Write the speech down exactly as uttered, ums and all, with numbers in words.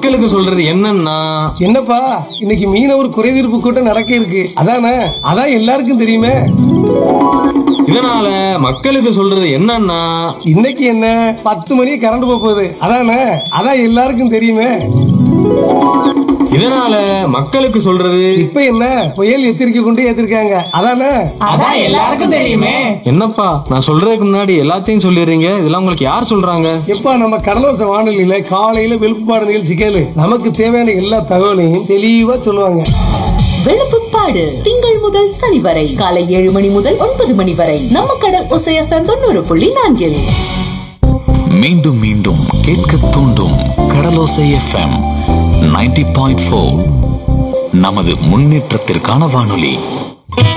மக்களுக்கு சொல்றது என்னன்னா, என்னப்பா இன்னைக்கு மீனவர் குறைதீர்ப்பு கூட்டம் நடக்க இருக்கு, அதானே? அதான் எல்லாருக்கும் தெரியுமே. இதனால மக்களுக்கு சொல்றது என்னன்னா, இன்னைக்கு என்ன பத்து மணி கரண்ட் போகுது, அதானே? அதான் எல்லாருக்கும் தெரியுமே. இதனால மக்களுக்கு சொல்றது இப்ப என்ன புயல் எச்சரிக்கை கொண்டு ஏத்திருக்காங்க, அதானே? அதான் எல்லாருக்கும் தெரியுமே. என்னப்பா நான் சொல்றதுக்கு முன்னாடி எல்லாத்தையும் சொல்லிடுறீங்க, இதெல்லாம் உங்களுக்கு யார் சொல்றாங்க? எப்பா நம்ம கடலோச வானொலியில காலையில வெளுப்பாடு நிகழ்ச்சி கேளு, நமக்கு தேவையான எல்லா தகவலையும் தெளிவா சொல்லுவாங்க. வெளுப்புப்பாடு திங்கள் முதல் சனி வரை காலை ஏழு மணி முதல் ஒன்பது மணி வரை நம்ம கடல் ஒசையத்தன் தொண்ணூறு புள்ளி நான்கில். மீண்டும் மீண்டும் கேட்க தூண்டும் கடலோசை எஃப்எம் நைன்டி பாயிண்ட் ஃபோர், நமது முன்னேற்றத்திற்கான வானொலி.